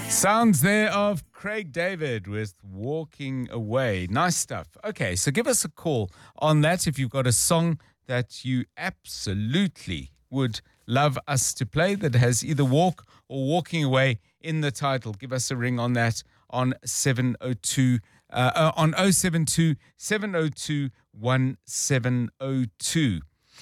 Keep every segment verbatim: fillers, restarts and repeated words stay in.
Sounds there of Craig David with Walking Away. Nice stuff. Okay, so give us a call on that if you've got a song that you absolutely would love us to play that has either Walk or Walking Away in the title. Give us a ring on that on seven oh two uh, uh, on oh seven two, seven oh two, one seven oh two.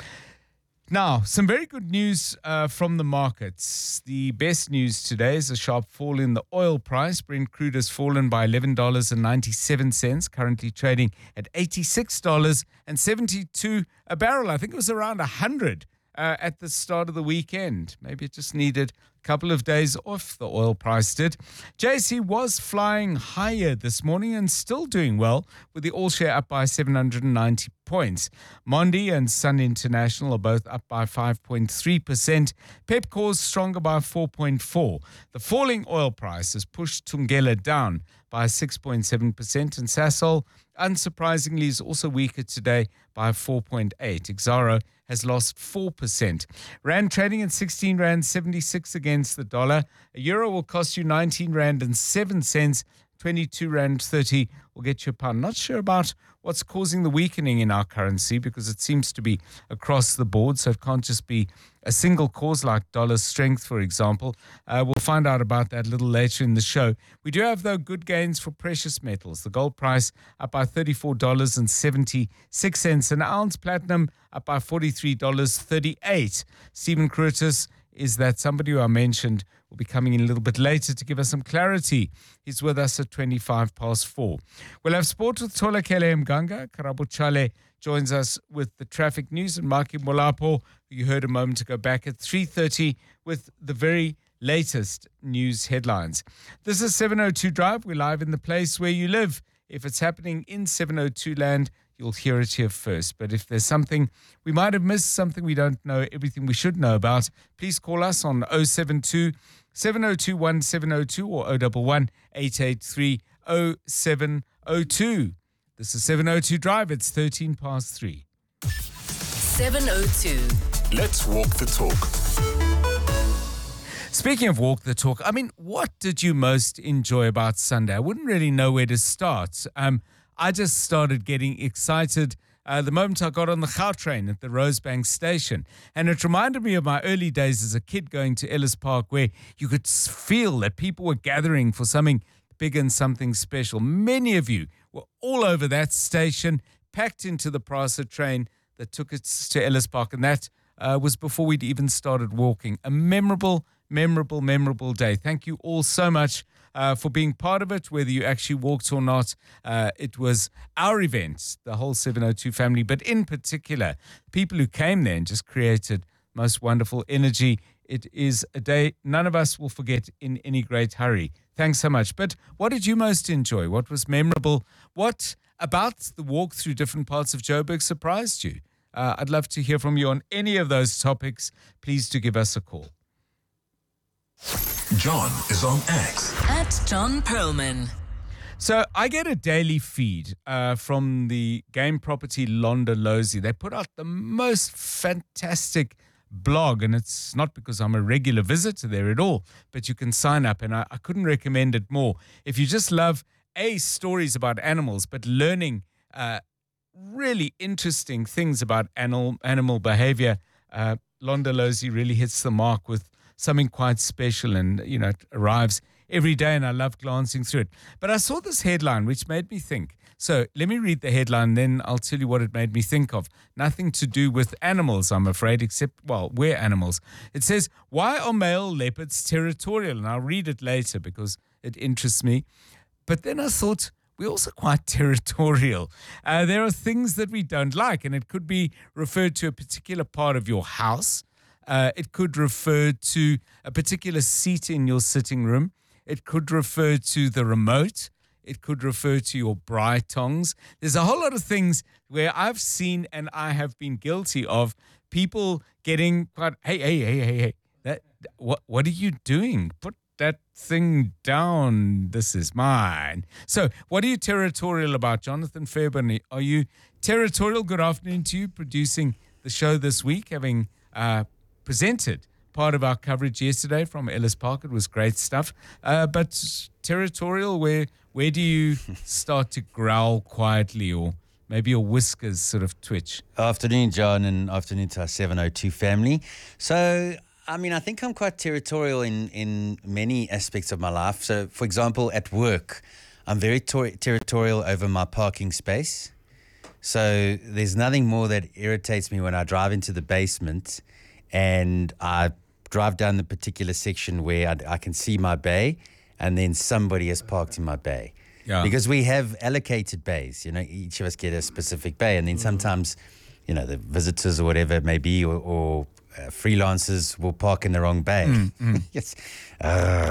Now, some very good news uh, from the markets. The best news today is a sharp fall in the oil price. Brent crude has fallen by eleven dollars and ninety-seven cents, currently trading at eighty-six dollars and seventy-two cents a barrel. I think it was around one hundred uh, at the start of the weekend. Maybe it just needed a couple of days off, the oil price did. J S E was flying higher this morning and still doing well, with the all share up by seven hundred ninety points. Mondi and Sun International are both up by five point three percent. Pepcor's stronger by four point four. The falling oil price has pushed Thungela down by six point seven percent, and Sasol, unsurprisingly, is also weaker today by four point eight. Exxaro has lost four percent. Rand trading at sixteen rand seventy-six against the dollar. A euro will cost you nineteen rand and seven cents. twenty-two rand thirty will get you a pound. Not sure about what's causing the weakening in our currency, because it seems to be across the board, so it can't just be a single cause like dollar strength, for example. Uh, we'll find out about that a little later in the show. We do have, though, good gains for precious metals. The gold price up by thirty-four dollars and seventy-six cents an ounce. Platinum up by forty-three dollars and thirty-eight cents. Stephen Krutis is that somebody who I mentioned will be coming in a little bit later to give us some clarity. He's with us at twenty-five past four. We'll have sport with Tolakele Mganga. Karabo Chale joins us with the traffic news, and Maki Molapo, who you heard a moment ago, back at three thirty with the very latest news headlines. This is seven oh two Drive. We're live in the place where you live. If it's happening in seven oh two land, you'll hear it here first. But if there's something we might have missed, something we don't know, everything we should know about, please call us on oh seven two, seven oh two, one seven oh two or oh one one, eight eight three, oh seven oh two. This is seven oh two Drive. It's thirteen past three. seven oh two. Let's walk the talk. Speaking of walk the talk, I mean, what did you most enjoy about Sunday? I wouldn't really know where to start. Um, I just started getting excited uh, the moment I got on the Gautrain at the Rosebank station. And it reminded me of my early days as a kid going to Ellis Park, where you could feel that people were gathering for something big and something special. Many of you were all over that station, packed into the Prasa train that took us to Ellis Park. And that uh, was before we'd even started walking. A memorable, memorable, memorable day. Thank you all so much Uh, for being part of it, whether you actually walked or not. Uh, it was our event, the whole seven oh two family, but in particular, people who came there and just created most wonderful energy. It is a day none of us will forget in any great hurry. Thanks so much. But what did you most enjoy? What was memorable? What about the walk through different parts of Joburg surprised you? Uh, I'd love to hear from you on any of those topics. Please do give us a call. John is on X. At John Perlman. So I get a daily feed uh, from the game property Londolozi. They put out the most fantastic blog, and it's not because I'm a regular visitor there at all, but you can sign up, and I, I couldn't recommend it more. If you just love, A, stories about animals, but learning uh, really interesting things about animal, animal behavior, uh, Londolozi really hits the mark with something quite special, and, you know, it arrives every day, and I love glancing through it. But I saw this headline, which made me think. So let me read the headline, then I'll tell you what it made me think of. Nothing to do with animals, I'm afraid, except, well, we're animals. It says, why are male leopards territorial? And I'll read it later because it interests me. But then I thought, we're also quite territorial. Uh, there are things that we don't like, and it could be referred to a particular part of your house. Uh, it could refer to a particular seat in your sitting room. It could refer to the remote. It could refer to your braai tongs. There's a whole lot of things where I've seen, and I have been guilty of, people getting quite, hey, hey, hey, hey, hey, that, what, what are you doing? Put that thing down. This is mine. So what are you territorial about? Jonathan Fairbairn, are you territorial? Good afternoon to you, producing the show this week, having uh, presented part of our coverage yesterday from Ellis Park. It was great stuff. Uh, but territorial, where where do you start to growl quietly, or maybe your whiskers sort of twitch? Afternoon, John, and afternoon to our seven oh two family. So, I mean, I think I'm quite territorial in, in many aspects of my life. So, for example, at work, I'm very ter- territorial over my parking space. So there's nothing more that irritates me when I drive into the basement and I drive down the particular section where I, I can see my bay, and then somebody has parked in my bay. Yeah. Because we have allocated bays, you know, each of us get a specific bay, and then sometimes, you know, the visitors or whatever it may be, or, or uh, freelancers will park in the wrong bay. Mm, mm. Yes. Uh,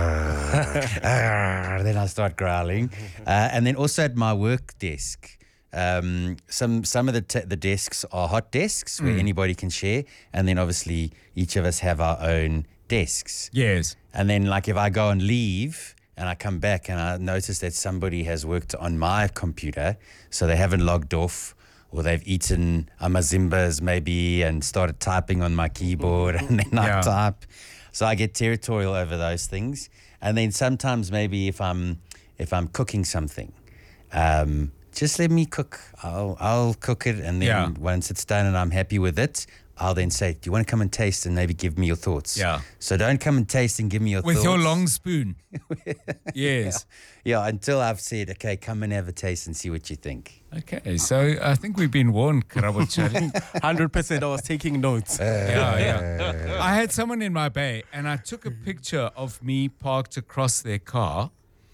uh, then I start growling. Uh, and then also at my work desk, um, some some of the t- the desks are hot desks where Mm. anybody can share, and then obviously each of us have our own desks. Yes. And then, like, if I go and leave and I come back and I notice that somebody has worked on my computer, so they haven't logged off, or they've eaten amazimbas maybe and started typing on my keyboard, and then I Yeah. type. So I get territorial over those things. And then sometimes maybe if I'm if I'm cooking something, um, just let me cook. I'll I'll cook it, and then Yeah. once it's done and I'm happy with it, I'll then say, do you want to come and taste and maybe give me your thoughts? Yeah. So don't come and taste and give me your With thoughts. your long spoon. Yes. Yeah, until I've said, okay, come and have a taste and see what you think. Okay, so I think we've been warned, Karabo Charlie. one hundred percent. I was taking notes. Yeah, yeah. I had someone in my bay, and I took a picture of me parked across their car.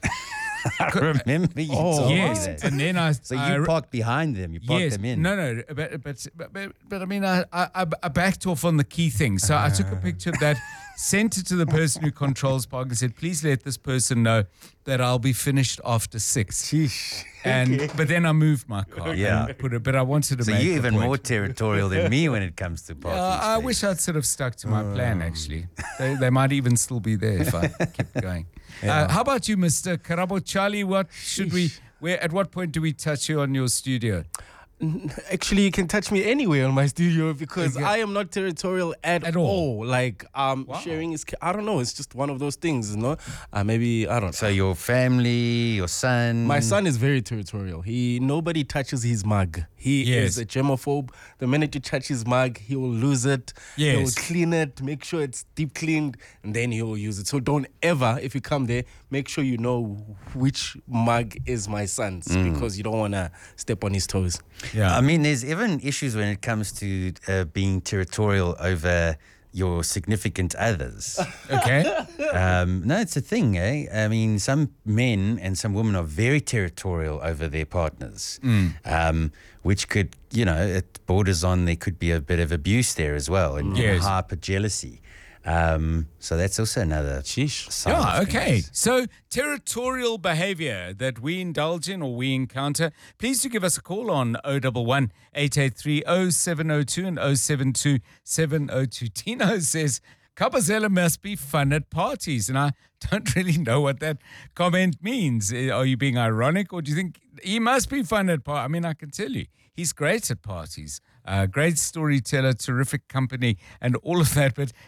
I remember you Oh, told me Yes, that. and then I. So I, you parked behind them. You parked yes, them in. no, no, but but but, but, but I mean, I, I I backed off on the key thing. So I took a picture of that, sent it to the person who controls park, and said, "Please let this person know that I'll be finished after six." Sheesh. And but then I moved my car. Yeah. and put it. But I wanted to So make you're a even point. more territorial than me when it comes to parking Uh, I space. wish I'd sort of stuck to my plan, actually. They, they might even still be there if I kept going. Uh, how about you, Mister Karabo Charlie? What should we, where, at what point do we touch you on your studio? Actually, you can touch me anywhere on my studio because Okay. I am not territorial at, At all? Like, um, Wow. sharing is, I don't know, it's just one of those things, you know? Uh, maybe, I don't know. So your family, your son. My son is very territorial. He Nobody touches his mug. He Yes. is a germaphobe. The minute you touch his mug, he will lose it. Yes. He will clean it, make sure it's deep cleaned, and then he will use it. So don't ever, if you come there, make sure you know which mug is my son's because you don't want to step on his toes. Yeah. I mean, there's even issues when it comes to uh, being territorial over your significant others. Okay. um, no, it's a thing, eh? I mean, some men and some women are very territorial over their partners, um, which could, you know, it borders on there could be a bit of abuse there as well, and Yes. hyper jealousy. Um, so that's also another Sheesh. side Yeah, of okay. things. So, territorial behavior that we indulge in or we encounter, please do give us a call on oh one one, eight eight three, oh seven oh two and oh seven two, seven oh two. Tino says, Kabazela must be fun at parties. And I don't really know what that comment means. Are you being ironic, or do you think he must be fun at parties? I mean, I can tell you, he's great at parties. Uh, great storyteller, terrific company, and all of that. But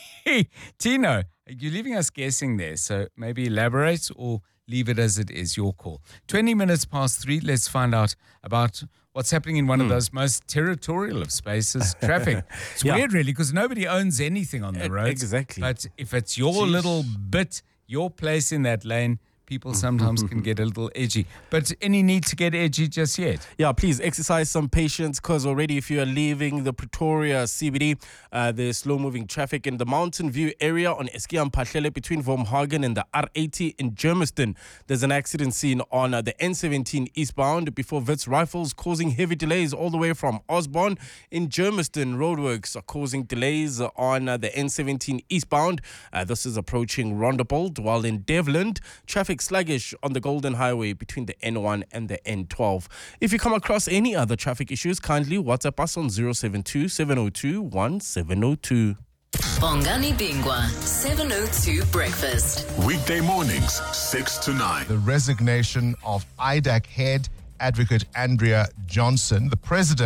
Tino, you're leaving us guessing there, so maybe elaborate or leave it as it is, your call. twenty minutes past three, let's find out about what's happening in one of those most territorial of spaces, traffic. It's Yeah. weird, really, because nobody owns anything on the E- road. exactly. But if it's your little bit, your place in that lane, people sometimes can get a little edgy. But any need to get edgy just yet? Yeah, please exercise some patience because already if you are leaving the Pretoria C B D, uh, there's slow-moving traffic in the Mountain View area on Eskiam Pahlele between Vormhagen and the R eighty in Germiston. There's an accident scene on uh, the N seventeen eastbound before Wits Rifles, causing heavy delays all the way from Osborne. In Germiston, roadworks are causing delays on uh, the N seventeen eastbound. Uh, this is approaching Rondebold, while in Devland, traffic sluggish on the Golden Highway between the N one and the N twelve. If you come across any other traffic issues, kindly WhatsApp us on zero seven two, seven oh two, one seven oh two. Bongani Bingwa, seven oh two Breakfast. Weekday mornings, six to nine. The resignation of I D A C head advocate Andrea Johnson. The president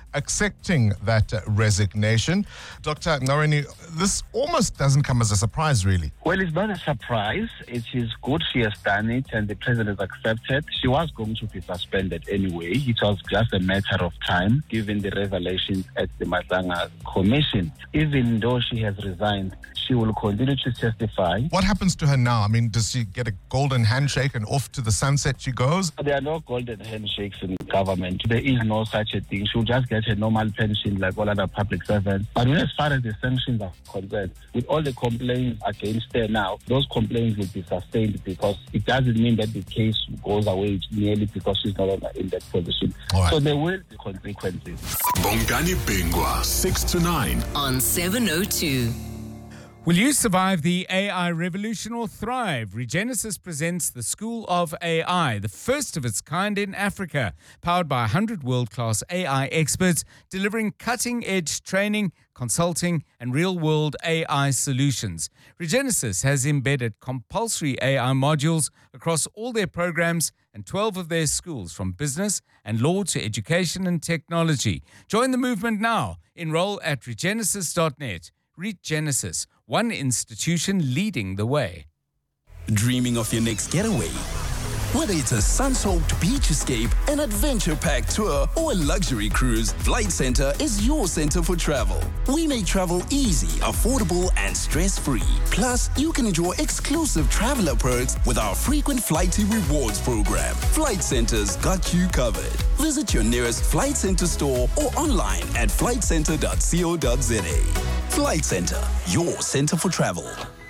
accepting that uh, resignation. Doctor Norini, this almost doesn't come as a surprise, really. Well, it's not a surprise. It is good she has done it and the president has accepted. She was going to be suspended anyway. It was just a matter of time, given the revelations at the Mazanga Commission. Even though she has resigned, she will continue to testify. What happens to her now? I mean, does she get a golden handshake and off to the sunset she goes? There are no golden handshakes in government. There is no such a thing. She'll just get a normal pension like all other public servants. But as far as the sanctions are concerned, with all the complaints against her now, those complaints will be sustained because it doesn't mean that the case goes away merely because she's no longer in that position. Right. So there will be consequences. Bongani Bingwa, six to nine. On seven oh two. Will you survive the A I revolution or thrive? Regenesis presents the School of A I, the first of its kind in Africa, powered by one hundred world-class A I experts delivering cutting-edge training, consulting, and real-world A I solutions. Regenesis has embedded compulsory A I modules across all their programs and twelve of their schools, from business and law to education and technology. Join the movement now. Enroll at regenesis dot net. Regenesis, one institution leading the way. Dreaming of your next getaway? Whether it's a sun-soaked beach escape, an adventure-packed tour, or a luxury cruise, Flight Centre is your center for travel. We make travel easy, affordable, and stress-free. Plus, you can enjoy exclusive traveler perks with our frequent Flighty Rewards program. Flight Centre's got you covered. Visit your nearest Flight Centre store or online at flight centre dot co dot za. Flight Centre, your center for travel.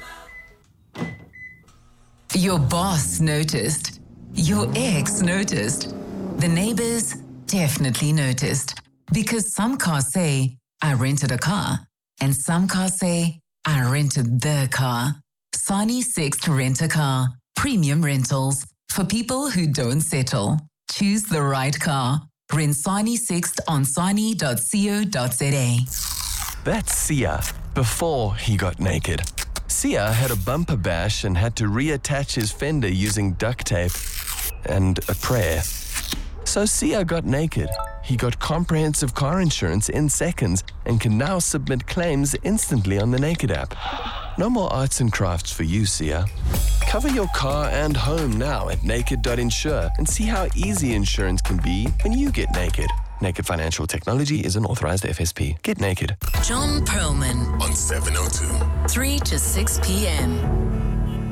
Your boss noticed. Your ex noticed. The neighbors definitely noticed. Because some cars say, I rented a car. And some cars say, I rented the car. Sani Sixt Rent a Car. Premium rentals. For people who don't settle. Choose the right car. Rent Sani Sixt on sani dot co dot za. That's Sia, before he got naked. Sia had a bumper bash and had to reattach his fender using duct tape and a prayer. So Sia got naked. He got comprehensive car insurance in seconds and can now submit claims instantly on the Naked app. No more arts and crafts for you, Sia. Cover your car and home now at naked dot insure and see how easy insurance can be when you get naked. Naked Financial Technology is an authorized F S P. Get naked. John Perlman, On seven oh two. three to six p.m.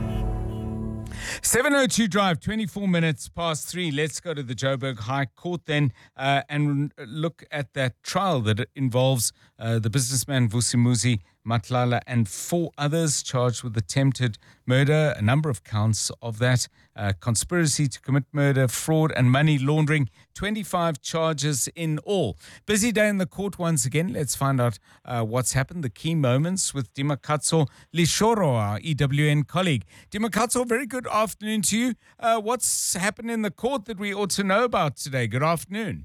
seven oh two Drive, twenty-four minutes past three. Let's go to the Joburg High Court then uh, and look at that trial that involves uh, the businessman Vusimuzi Matlala and four others charged with attempted murder, a number of counts of that, uh, conspiracy to commit murder, fraud and money laundering, twenty-five charges in all. Busy day in the court once again. Let's find out uh, what's happened, the key moments with Dimakatso Lishoro, our E W N colleague. Dimakatso, very good afternoon to you. Uh, what's happened in the court that we ought to know about today? Good afternoon.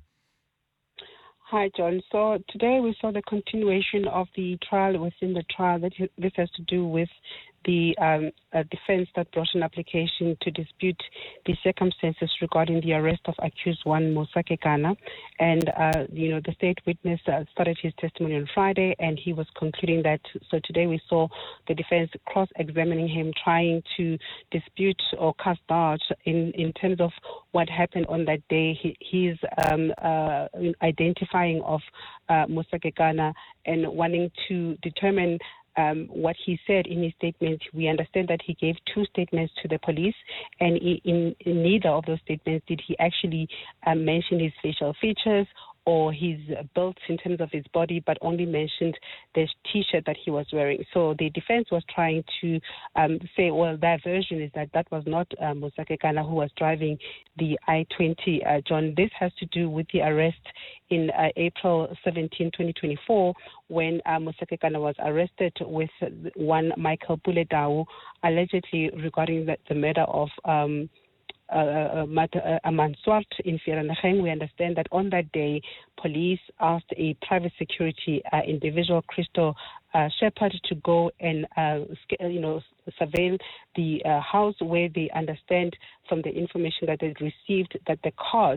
Hi, John. So today we saw the continuation of the trial within the trial. That this has to do with the um, uh, defense that brought an application to dispute the circumstances regarding the arrest of accused one Musa Kekana. And, uh, you know, the state witness uh, started his testimony on Friday, and he was concluding that. So today we saw the defense cross-examining him, trying to dispute or cast doubt in, in terms of what happened on that day. He, he's um, uh, identifying of uh, Musa Kekana and wanting to determine Um, what he said in his statement. We understand that he gave two statements to the police, and in, in neither of those statements did he actually uh, mention his facial features or his build in terms of his body, but only mentioned the T-shirt that he was wearing. So the defense was trying to um, say, well, their version is that that was not uh, Musa Kekana who was driving the I twenty. Uh, John, this has to do with the arrest in uh, April seventeenth, twenty twenty-four, when uh, Musa Kekana was arrested with one Michael Puledau, allegedly regarding the, the murder of um, Uh, uh, Amanswart in Vereeniging. We understand that on that day, police asked a private security uh, individual, Christo uh, Shepard, to go and uh, you know surveil the uh, house, where they understand from the information that they received that the cars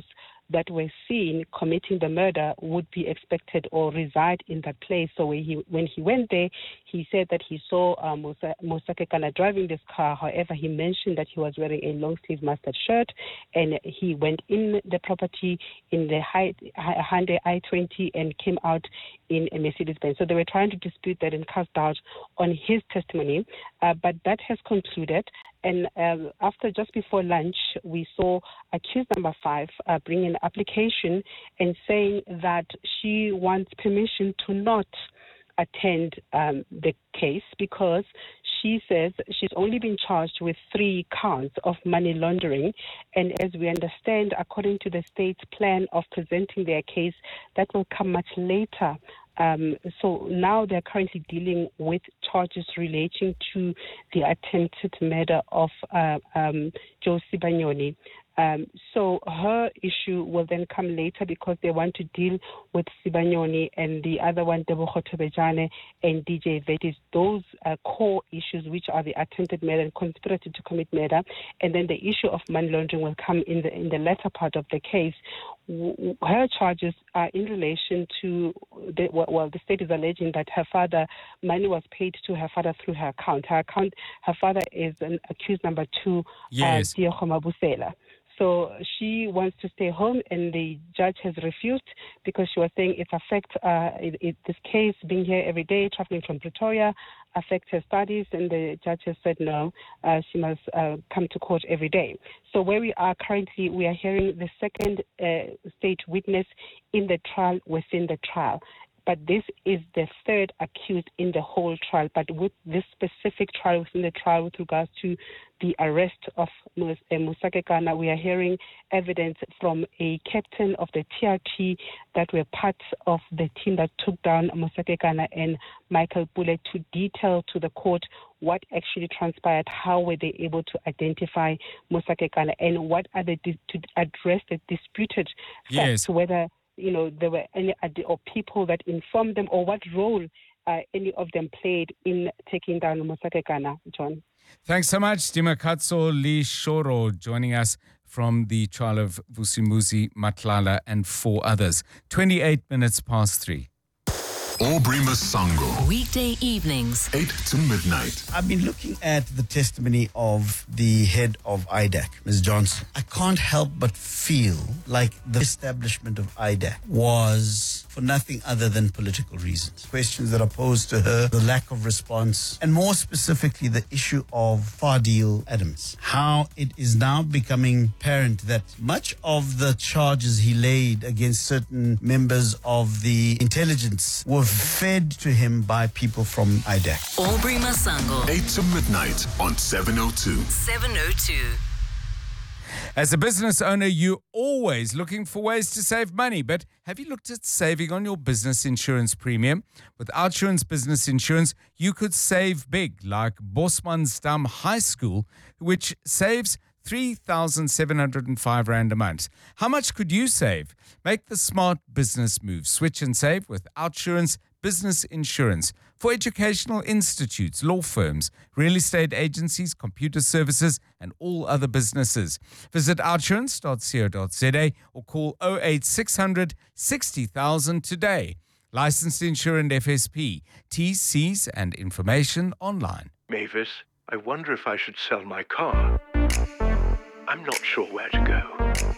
that were seen committing the murder would be expected or reside in that place. So when he, when he went there, he said that he saw uh, Musa, Mosakekana driving this car. However, he mentioned that he was wearing a long-sleeve mustard shirt, and he went in the property in the Hyundai i twenty and came out in a Mercedes-Benz. So they were trying to dispute that and cast doubt on his testimony, uh, but that has concluded. And uh, after, just before lunch, we saw accused number five uh, bring an application and saying that she wants permission to not attend um, the case because she says she's only been charged with three counts of money laundering. And as we understand, according to the state's plan of presenting their case, that will come much later. Um, so now they're currently dealing with charges relating to the attempted murder of uh, um, Joe Sibanyoni. Um, so her issue will then come later because they want to deal with Sibanyoni and the other one, Tebogo Tebejane and D J Vetis, those uh, core issues which are the attempted murder and conspiracy to commit murder. And then the issue of money laundering will come in the in the latter part of the case. Her charges are in relation to, the, well, the state is alleging that her father, money was paid to her father through her account. Her account, her father is an accused number two, yes. uh, Diego Mabusela. So she wants to stay home, and the judge has refused because she was saying it affects uh, it, it, this case, being here every day, traveling from Pretoria, affects her studies, and the judge has said no, uh, she must uh, come to court every day. So where we are currently, we are hearing the second uh, state witness in the trial within the trial. But this is the third accused in the whole trial. But with this specific trial within the trial with regards to the arrest of Mosakekana, we are hearing evidence from a captain of the T R T that were part of the team that took down Mosakekana and Michael Bullet to detail to the court what actually transpired, how were they able to identify Mosakekana, and what are they to address the disputed facts, yes. whether you know, there were any or people that informed them, or what role uh, any of them played in taking down Mosakekana, John. Thanks so much, Dimakatso Lishoro, joining us from the trial of Vusimuzi Matlala and four others. twenty-eight minutes past three. Aubrey Masango. Weekday evenings. eight to midnight. I've been looking at the testimony of the head of I D A C, Miz Johnson. I can't help but feel like the establishment of I D A C was for nothing other than political reasons. Questions that are posed to her, the lack of response, and more specifically, the issue of Fadil Adams. How it is now becoming apparent that much of the charges he laid against certain members of the intelligence were fed to him by people from I D A C. Aubrey Masango. eight to midnight on seven oh two. seven oh two. As a business owner, you're always looking for ways to save money. But have you looked at saving on your business insurance premium? With OUTsurance Business Insurance, you could save big, like Bosmansdam High School, which saves three thousand seven hundred five rand a month. How much could you save? Make the smart business move. Switch and save with OUTsurance Business Insurance for educational institutes, law firms, real estate agencies, computer services, and all other businesses. Visit outsurance dot co dot za or call oh eight six hundred sixty thousand today. Licensed insurer F S P. T Cs and information online. Mavis, I wonder if I should sell my car. I'm not sure where to go.